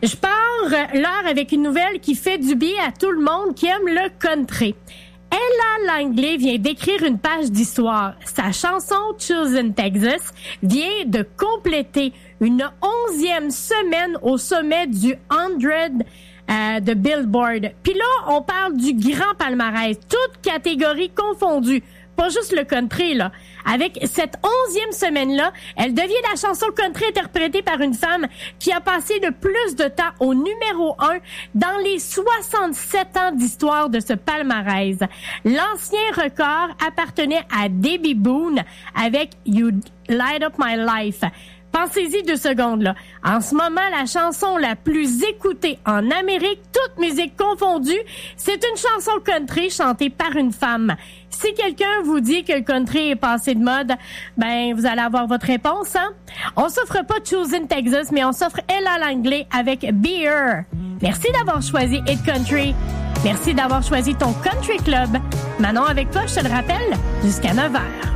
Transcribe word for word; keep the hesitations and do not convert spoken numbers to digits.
Je pars l'heure avec une nouvelle qui fait du bien à tout le monde qui aime le country. Ella Langley vient d'écrire une page d'histoire. Sa chanson Choosing Texas vient de compléter une onzième semaine au sommet du cent euh, de Billboard. Puis là, on parle du grand palmarès, toutes catégories confondues. Pas juste le country, là. Avec cette onzième semaine-là, elle devient la chanson country interprétée par une femme qui a passé le plus de temps au numéro un dans les soixante-sept ans d'histoire de ce palmarès. L'ancien record appartenait à Debbie Boone avec You Light Up My Life. Pensez-y deux secondes, là. En ce moment, la chanson la plus écoutée en Amérique, toute musique confondue, c'est une chanson country chantée par une femme. Si quelqu'un vous dit que le country est passé de mode, ben, vous allez avoir votre réponse, hein? On s'offre pas Choosing Texas, mais on s'offre Ella Langley avec Beer. Merci d'avoir choisi Hit Country. Merci d'avoir choisi ton Country Club. Manon avec toi, je te le rappelle, jusqu'à neuf heures.